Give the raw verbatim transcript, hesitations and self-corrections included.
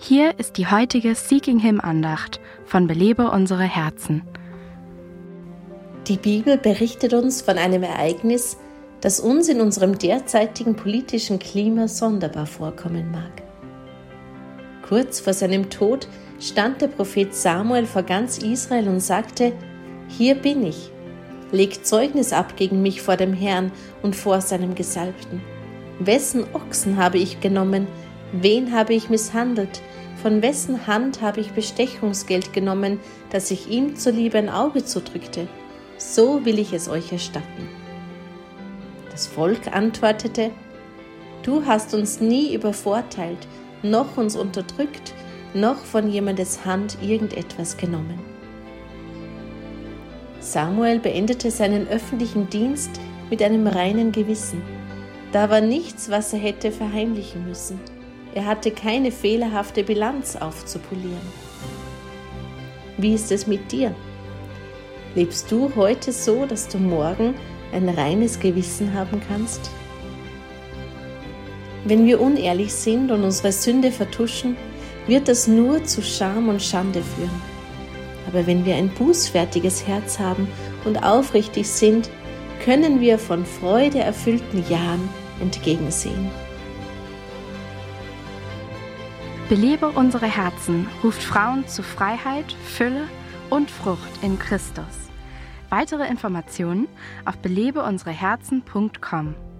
Hier ist die heutige Seeking Him Andacht von Belebe unsere Herzen. Die Bibel berichtet uns von einem Ereignis, das uns in unserem derzeitigen politischen Klima sonderbar vorkommen mag. Kurz vor seinem Tod stand der Prophet Samuel vor ganz Israel und sagte: Hier bin ich, legt Zeugnis ab gegen mich vor dem Herrn und vor seinem Gesalbten. Wessen Ochsen habe ich genommen? Wen habe ich misshandelt? Von wessen Hand habe ich Bestechungsgeld genommen, dass ich ihm zuliebe ein Auge zudrückte? So will ich es euch erstatten. Das Volk antwortete: Du hast uns nie übervorteilt, noch uns unterdrückt, noch von jemandes Hand irgendetwas genommen. Samuel beendete seinen öffentlichen Dienst mit einem reinen Gewissen. Da war nichts, was er hätte verheimlichen müssen. Er hatte keine fehlerhafte Bilanz aufzupolieren. Wie ist es mit dir? Lebst du heute so, dass du morgen ein reines Gewissen haben kannst? Wenn wir unehrlich sind und unsere Sünde vertuschen, wird das nur zu Scham und Schande führen. Aber wenn wir ein bußfertiges Herz haben und aufrichtig sind, können wir von Freude erfüllten Jahren entgegensehen. Belebe unsere Herzen ruft Frauen zu Freiheit, Fülle und Frucht in Christus. Weitere Informationen auf belebe unsere herzen punkt com.